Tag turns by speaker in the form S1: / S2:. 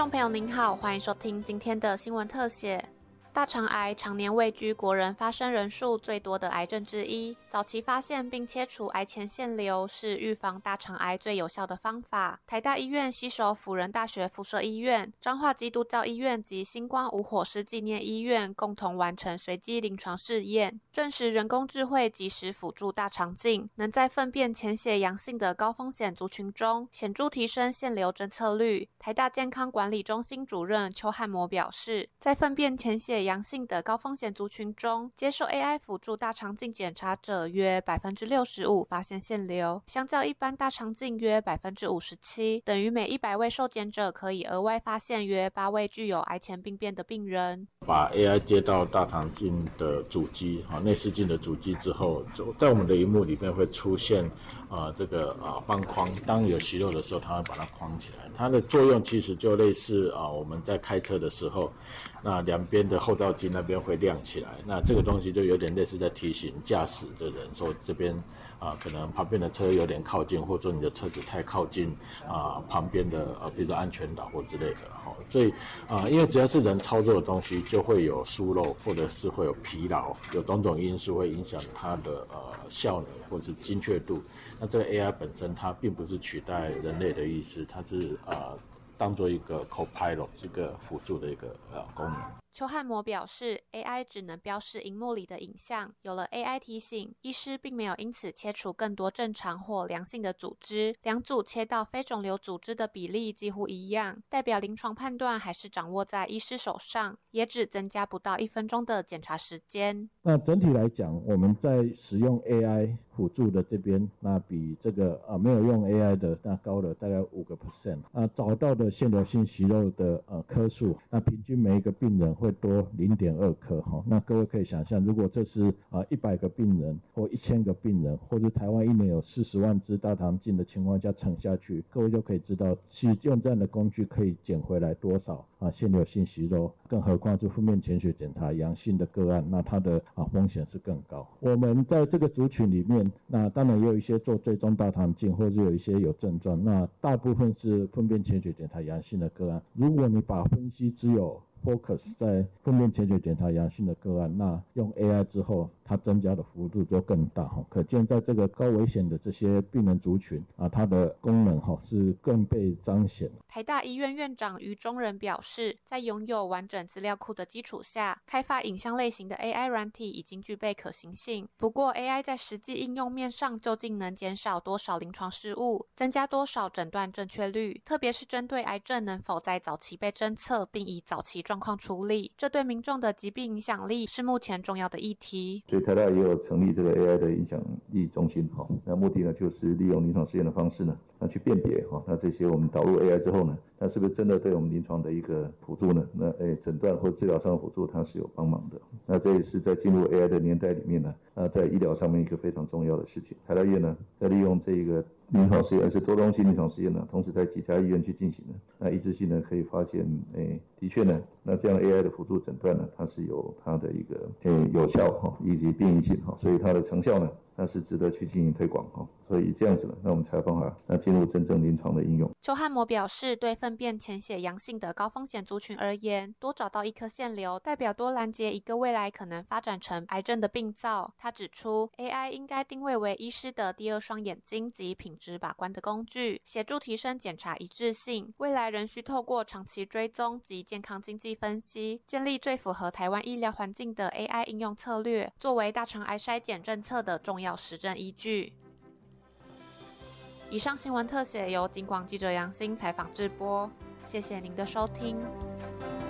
S1: 众朋友您好，欢迎收听今天的新闻特写。大肠癌常年位居国人发生人数最多的癌症之一，早期发现并切除癌前腺瘤是预防大肠癌最有效的方法。台大医院携手辅仁大学附设医院、彰化基督教医院及星光无火师纪念医院共同完成随机临床试验，证实人工智慧及时辅助大肠镜，能在粪便潜血阳性的高风险族群中显著提升腺瘤侦测率。台大健康管理中心主任邱汉模表示，在粪便潜血阳性的高风险族群中，接受 AI 辅助大肠镜检查者约 65% 发现腺瘤，相较一般大肠镜约 57%， 等于每100位受检者可以额外发现约8位具有癌前病变的病人。
S2: 把 AI 接到大肠镜的主机内视镜的主机之后，在我们的萤幕里面会出现这个方框，当有息肉的时候，它会把它框起来。它的作用其实就类似我们在开车的时候，那两边的后照镜那边会亮起来，那这个东西就有点类似在提醒驾驶的人说这边可能旁边的车有点靠近，或者说你的车子太靠近旁边的比如说安全岛或之类的。所以因为只要是人操作的东西，就会有疏漏，或者是会有疲劳，有种种因素会影响它的效能或是精确度。那这个 AI 本身它并不是取代人类的意思，它是当做一个 co-pilot 这个辅助的一个功能。
S1: 邱汉模表示 ，AI 只能标示荧幕里的影像，有了 AI 提醒，医师并没有因此切除更多正常或良性的组织，两组切到非肿瘤组织的比例几乎一样，代表临床判断还是掌握在医师手上，也只增加不到1分钟的检查时间。
S3: 那整体来讲，我们在使用 AI 辅助的这边，那比这个没有用 AI 的那高了大概5%。找到的腺瘤性息肉的颗数，那平均每一个病人会多0.2颗哈。那各位可以想象，如果这是100个病人或1000个病人，或者台湾一年有40万支大肠镜的情况下乘下去，各位就可以知道，其实用这样的工具可以捡回来多少腺瘤性息肉，更何况是粪便潜血检查阳性的个案，那它的风险是更高。我们在这个族群里面，那当然也有一些做追踪大肠镜，或者有一些有症状，那大部分是粪便潜血检查阳性的个案。如果你把分析只有 focus 在粪便潜血检查阳性的个案，那用 AI 之后，它增加的幅度就更大。可见在这个高危险的这些病人族群它的功能是更被彰显。
S1: 台大医院院长于中仁表示，在拥有完整资料库的基础下，开发影像类型的 AI 软体已经具备可行性。不过 AI 在实际应用面上究竟能减少多少临床失误，增加多少诊断正确率，特别是针对癌症能否在早期被侦测并以早期状况处理，这对民众的疾病影响力是目前重要的议题。
S4: 所以台大也有成立这个 AI 的影响力中心，那目的呢就是利用临床实验的方式呢，那去辨别那这些我们导入 AI 之后呢，那是不是真的对我们临床的一个辅助呢？那诊断或治疗上的辅助它是有帮忙的。那这也是在进入 AI 的年代里面呢，在医疗上面一个非常重要的事情。台大医院呢，在利用这个临床实验是多中心临床实验呢，同时在几家医院去进行的，那一致性呢可以发现，的确呢，那这样 AI 的辅助诊断呢，它是有它的一个有效以及便宜性所以它的成效呢，那是值得去进行推广所以这样子呢，那我们才有办法那进入真正临床的应用。
S1: 邱汉模表示，对粪便潜血阳性的高风险族群而言，多找到1颗腺瘤，代表多拦截一个未来可能发展成癌症的病灶。他指出 ，AI 应该定位为医师的第二双眼睛及品质把关的工具，协助提升检查一致性。未来仍需透过长期追踪及健康经济分析，建立最符合台湾医疗环境的 AI 应用策略，作为大肠癌筛检政策的重要实证依据。以上新闻特写由警广记者杨欣采访制播，谢谢您的收听。